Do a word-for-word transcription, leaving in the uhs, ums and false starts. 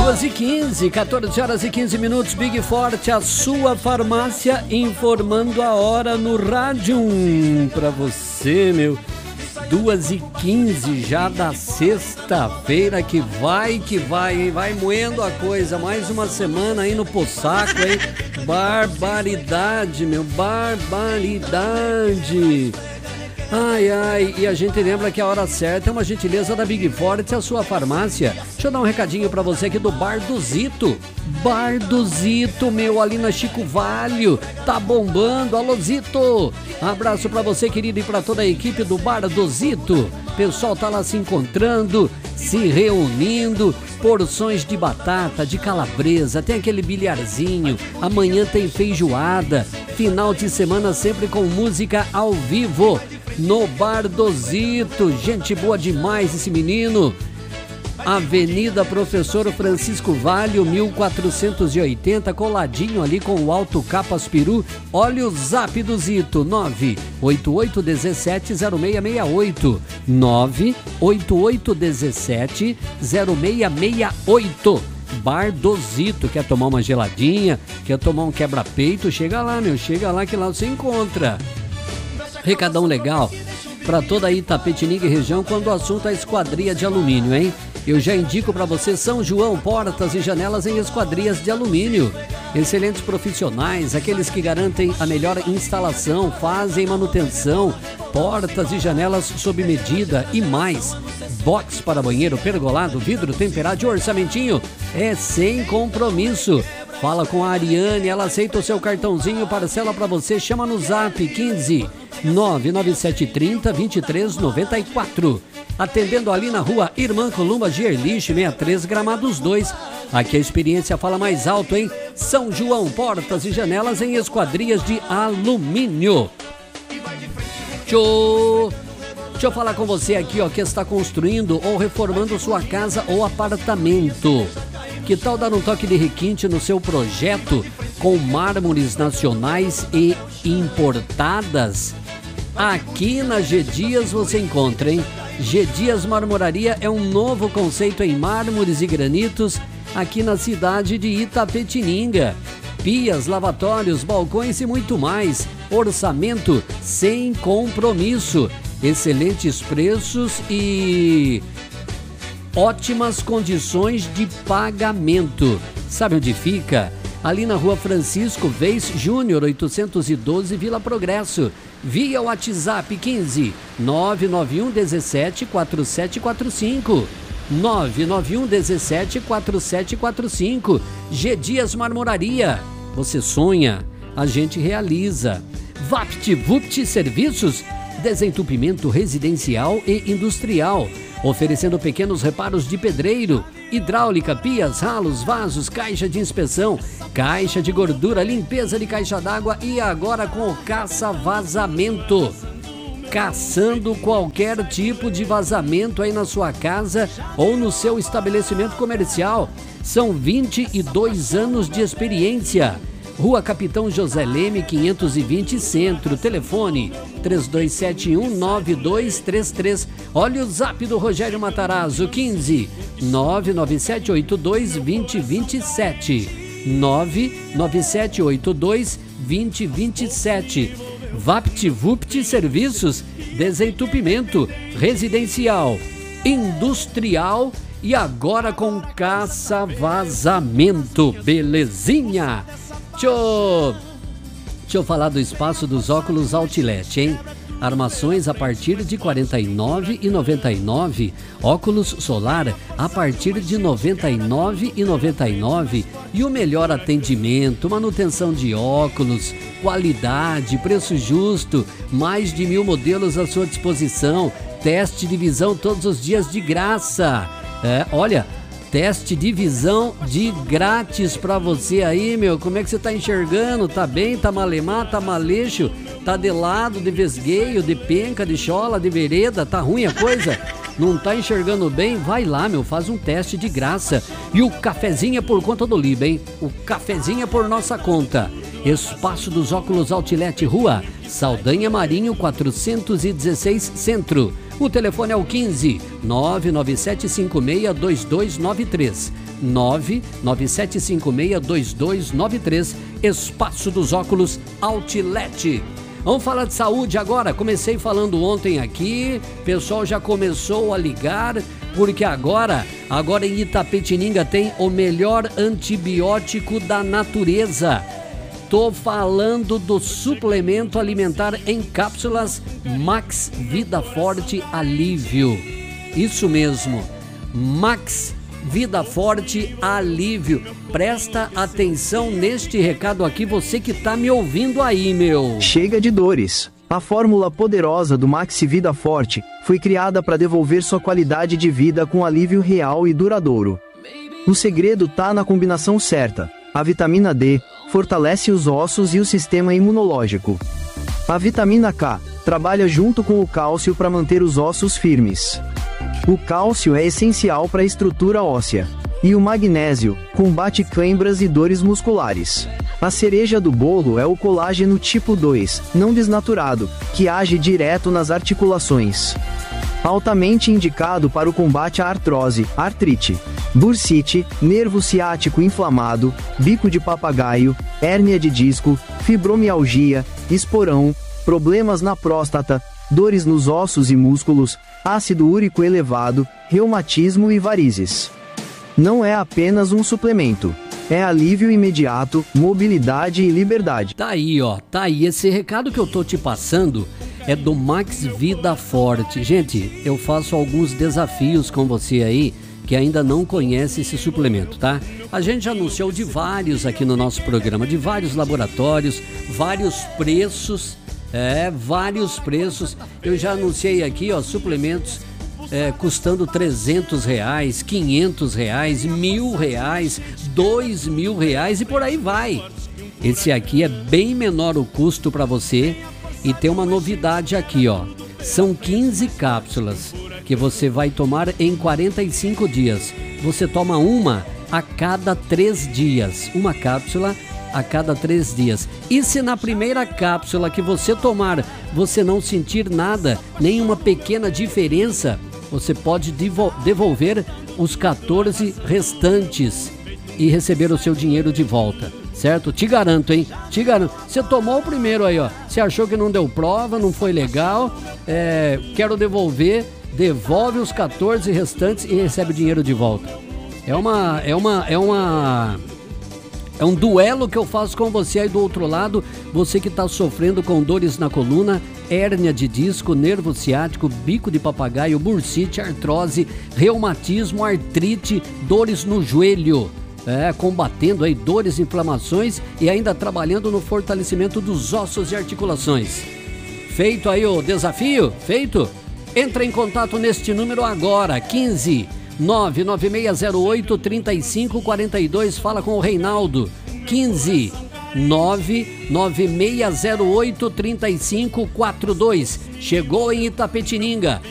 duas e quinze, quatorze horas e quinze minutos, Big Forte, a sua farmácia, informando a hora no rádio. Pra você, meu, duas e quinze já da sexta-feira, que vai, que vai, hein? Vai moendo a coisa, mais uma semana aí no Possaco, hein? Barbaridade, meu, barbaridade. Ai, ai, e a gente lembra que a hora certa é uma gentileza da Big Forte, a sua farmácia. Deixa eu dar um recadinho pra você aqui do Bar do Zito. Bar do Zito, meu, ali na Chico Valho, tá bombando. Alô, Zito! Abraço pra você, querido, e pra toda a equipe do Bar do Zito. Pessoal tá lá se encontrando, se reunindo, porções de batata, de calabresa, tem aquele bilharzinho, amanhã tem feijoada, final de semana sempre com música ao vivo no Bar do Zito. Gente boa demais esse menino. Avenida Professor Francisco Valho, mil quatrocentos e oitenta, coladinho ali com o Alto Capas Peru. Olha o zap do Zito, nove oito oito um sete zero seis seis oito, nove oito oito um sete zero seis seis oito. Bar do Zito. Quer tomar uma geladinha, quer tomar um quebra-peito, chega lá, meu, chega lá que lá você encontra. Recadão legal para toda a Itapetininga e região quando o assunto é esquadria de alumínio, hein? Eu já indico para você São João, portas e janelas em esquadrias de alumínio. Excelentes profissionais, aqueles que garantem a melhor instalação, fazem manutenção, portas e janelas sob medida e mais. Box para banheiro, pergolado, vidro temperado e orçamentinho é sem compromisso. Fala com a Ariane, ela aceita o seu cartãozinho, parcela para você, chama no zap quinze nove nove sete três zero dois três nove quatro. Atendendo ali na rua Irmã Columba Gierlich, sessenta e três, Gramados dois. Aqui a experiência fala mais alto, hein? São João, portas e janelas em esquadrias de alumínio. Tchô! Deixa eu falar com você aqui, ó, que está construindo ou reformando sua casa ou apartamento. Que tal dar um toque de requinte no seu projeto com mármores nacionais e importadas? Aqui na G Dias você encontra, hein? G Dias Marmoraria é um novo conceito em mármores e granitos aqui na cidade de Itapetininga. Pias, lavatórios, balcões e muito mais. Orçamento sem compromisso. Excelentes preços e ótimas condições de pagamento. Sabe onde fica? Ali na rua Francisco Vez Júnior, oitocentos e doze, Vila Progresso. Via WhatsApp quinze nove nove um um sete quatro sete quatro cinco. nove nove um um sete quatro sete quatro cinco. G Dias Marmoraria. Você sonha, a gente realiza. VaptVupt Serviços, desentupimento residencial e industrial, oferecendo pequenos reparos de pedreiro, hidráulica, pias, ralos, vasos, caixa de inspeção, caixa de gordura, limpeza de caixa d'água e agora com o caça-vazamento. Caçando qualquer tipo de vazamento aí na sua casa ou no seu estabelecimento comercial. São vinte e dois anos de experiência. Rua Capitão José Leme, quinhentos e vinte, Centro. Telefone três dois sete um nove dois três três. Olha o zap do Rogério Matarazzo, quinze nove nove sete oito dois dois zero dois sete. nove nove sete oito dois dois zero dois sete. VaptVupt Serviços, desentupimento residencial, industrial e agora com caça-vazamento. Belezinha? Deixa eu, deixa eu falar do espaço dos óculos Outlet, hein? Armações a partir de quarenta e nove reais e noventa e nove centavos. Óculos solar a partir de noventa e nove reais e noventa e nove centavos. E o melhor atendimento, manutenção de óculos, qualidade, preço justo, mais de mil modelos à sua disposição. Teste de visão todos os dias de graça. É, olha... Teste de visão de grátis pra você aí, meu. Como é que você tá enxergando? Tá bem? Tá malemar? Tá maleixo? Tá de lado, de vesgueio, de penca, de chola, de vereda? Tá ruim a coisa? Não tá enxergando bem? Vai lá, meu. Faz um teste de graça. E o cafezinho é por conta do Liba, hein? O cafezinho é por nossa conta. Espaço dos Óculos Outlet, Rua Saldanha Marinho, quatrocentos e dezesseis, Centro. O telefone é o quinze nove nove sete cinco seis dois dois nove três. nove nove sete cinco seis dois dois nove três, Espaço dos Óculos Outlet. Vamos falar de saúde agora. Comecei falando ontem aqui, o pessoal já começou a ligar, porque agora, agora em Itapetininga tem o melhor antibiótico da natureza. Tô falando do suplemento alimentar em cápsulas Max Vida Forte Alívio. Isso mesmo, Max Vida Forte Alívio. Presta atenção neste recado aqui, você que tá me ouvindo aí, meu. Chega de dores. A fórmula poderosa do Max Vida Forte foi criada para devolver sua qualidade de vida com alívio real e duradouro. O segredo tá na combinação certa. A vitamina D fortalece os ossos e o sistema imunológico. A vitamina K trabalha junto com o cálcio para manter os ossos firmes. O cálcio é essencial para a estrutura óssea. E o magnésio combate câimbras e dores musculares. A cereja do bolo é o colágeno tipo dois, não desnaturado, que age direto nas articulações. Altamente indicado para o combate à artrose, artrite, bursite, nervo ciático inflamado, bico de papagaio, hérnia de disco, fibromialgia, esporão, problemas na próstata, dores nos ossos e músculos, ácido úrico elevado, reumatismo e varizes. Não é apenas um suplemento. É alívio imediato, mobilidade e liberdade. Tá aí, ó. Tá aí. Esse recado que eu tô te passando é do Max Vida Forte. Gente, eu faço alguns desafios com você aí que ainda não conhece esse suplemento, tá? A gente já anunciou de vários aqui no nosso programa, de vários laboratórios, vários preços, é, vários preços. Eu já anunciei aqui, ó, suplementos É, custando trezentos reais, quinhentos reais, mil reais, dois mil reais e por aí vai. Esse aqui é bem menor o custo para você e tem uma novidade aqui, ó. São quinze cápsulas que você vai tomar em quarenta e cinco dias. Você toma uma a cada três dias, uma cápsula a cada três dias. E se na primeira cápsula que você tomar você não sentir nada, nenhuma pequena diferença, você pode devolver os quatorze restantes e receber o seu dinheiro de volta, certo? Te garanto, hein? Te garanto. Você tomou o primeiro aí, ó. Você achou que não deu prova, não foi legal, é, quero devolver, devolve os quatorze restantes e recebe o dinheiro de volta. É uma, é uma, é uma... É um duelo que eu faço com você aí do outro lado, você que está sofrendo com dores na coluna, hérnia de disco, nervo ciático, bico de papagaio, bursite, artrose, reumatismo, artrite, dores no joelho, é, combatendo aí dores, inflamações e ainda trabalhando no fortalecimento dos ossos e articulações. Feito aí o desafio? Feito? Entra em contato neste número agora, quinze nove nove seis zero oito três cinco quatro dois, fala com o Reinaldo, quinze nove nove seis zero oito três cinco quatro dois. Chegou em Itapetininga.